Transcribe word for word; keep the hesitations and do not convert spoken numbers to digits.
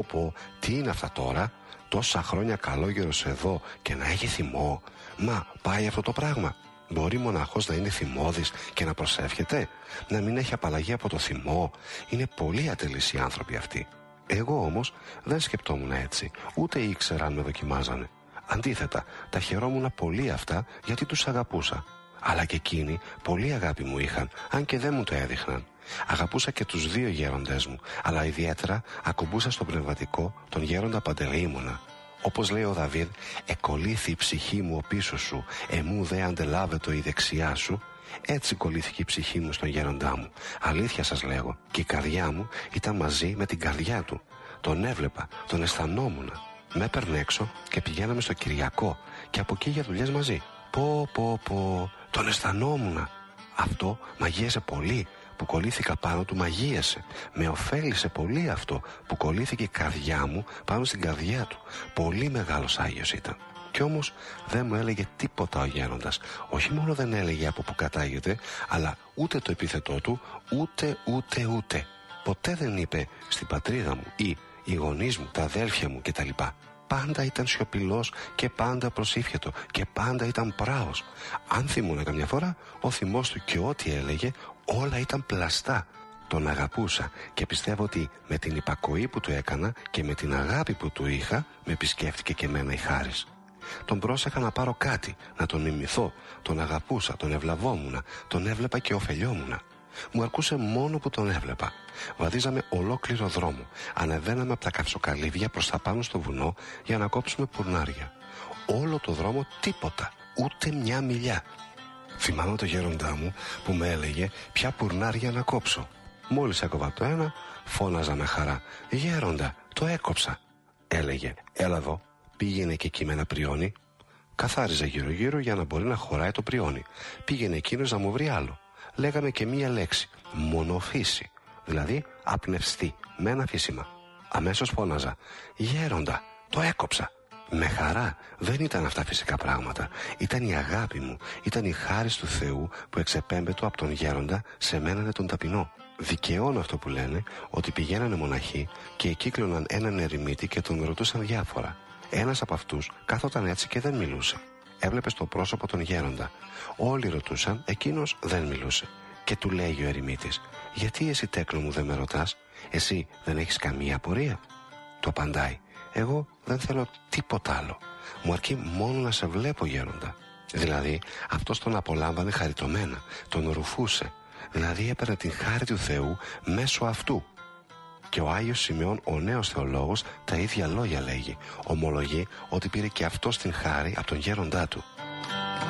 πω, τι είναι αυτά τώρα, τόσα χρόνια καλόγερος εδώ και να έχει θυμό. Μα πάει αυτό το πράγμα? Μπορεί μοναχός να είναι θυμώδης και να προσεύχεται, να μην έχει απαλλαγή από το θυμό? Είναι πολύ ατελείς οι άνθρωποι αυτοί. Εγώ όμως δεν σκεπτόμουν έτσι, ούτε ήξερα αν με δοκιμάζανε. Αντίθετα, τα χαιρόμουν πολύ αυτά γιατί τους αγαπούσα. Αλλά και εκείνοι πολύ αγάπη μου είχαν, αν και δεν μου το έδειχναν. Αγαπούσα και τους δύο γέροντές μου, αλλά ιδιαίτερα ακουμπούσα στο πνευματικό τον γέροντα Παντελεήμονα. Όπως λέει ο Δαβίδ, «Εκολύθη η ψυχή μου ο πίσω σου, εμού δε αντελάβετο η δεξιά σου». Έτσι κολλήθηκε η ψυχή μου στον γέροντά μου. Αλήθεια σας λέγω, και η καρδιά μου ήταν μαζί με την καρδιά του. Τον έβλεπα, τον αισθανόμουν. Με έπαιρνε έξω και πηγαίναμε στο Κυριακό και από εκεί για δουλειές μαζί. Πω πω πω, τον αισθανόμουν. Αυτό μαγείασε πολύ που κολλήθηκα πάνω του, μαγείασε. Με ωφέλισε πολύ αυτό που κολλήθηκε η καρδιά μου πάνω στην καρδιά του. Πολύ μεγάλος Άγιος ήταν. Κι όμως δεν μου έλεγε τίποτα ο γέροντας. Όχι μόνο δεν έλεγε από που κατάγεται, αλλά ούτε το επίθετό του, ούτε ούτε ούτε. Ποτέ δεν είπε στην πατρίδα μου ή οι γονείς μου, τα αδέλφια μου κτλ. Πάντα ήταν σιωπηλός και πάντα προσήφιατο και πάντα ήταν πράος. Αν θυμούνε καμιά φορά, ο θυμός του και ό,τι έλεγε όλα ήταν πλαστά. Τον αγαπούσα και πιστεύω ότι με την υπακοή που του έκανα και με την αγάπη που του είχα με επισκέφτηκε και εμένα η χάρις. Τον πρόσεχα να πάρω κάτι, να τον μιμηθώ, τον αγαπούσα, τον ευλαβόμουνα, τον έβλεπα και ωφελιόμουνα. Μου αρκούσε μόνο που τον έβλεπα. Βαδίζαμε ολόκληρο δρόμο. Ανεβαίναμε από τα καυσοκαλύβια προς τα πάνω στο βουνό για να κόψουμε πουρνάρια. Όλο το δρόμο τίποτα, ούτε μια μιλιά. Θυμάμαι το γέροντά μου που με έλεγε ποια πουρνάρια να κόψω. Μόλις έκοβα το ένα, φώναζα με χαρά, «Γέροντα, το έκοψα». Έλεγε, «Έλα εδώ». Πήγαινε και εκεί με ένα πριόνι. Καθάριζε γύρω-γύρω για να μπορεί να χωράει το πριόνι. Πήγαινε εκείνος να μου βρει άλλο. Λέγαμε και μία λέξη, μονοφύση, δηλαδή απνευστή, με ένα φύσιμα. Αμέσως φώναζα, «Γέροντα, το έκοψα». Με χαρά, δεν ήταν αυτά φυσικά πράγματα. Ήταν η αγάπη μου, ήταν η χάρις του Θεού που εξεπέμπετο από τον γέροντα σε μένανε τον ταπεινό. Δικαιώνω αυτό που λένε ότι πηγαίνανε μοναχοί και εκύκλωναν έναν ερημίτη και τον ρωτούσαν διάφορα. Ένας από αυτούς κάθοταν έτσι και δεν μιλούσε. Έβλεπε στο πρόσωπο τον γέροντα. Όλοι ρωτούσαν, εκείνος δεν μιλούσε. Και του λέει ο ερημίτης, «Γιατί εσύ τέκνο μου δεν με ρωτάς, εσύ δεν έχεις καμία απορία?» Του απαντάει, «Εγώ δεν θέλω τίποτα άλλο. Μου αρκεί μόνο να σε βλέπω, γέροντα». Δηλαδή αυτός τον απολάμβανε χαριτωμένα, τον ρουφούσε. Δηλαδή έπαιρνε την χάρη του Θεού μέσω αυτού. Και ο Άγιος Σημειών, ο νέος θεολόγος, τα ίδια λόγια λέγει. Ομολογεί ότι πήρε και αυτός την χάρη από τον γέροντά του.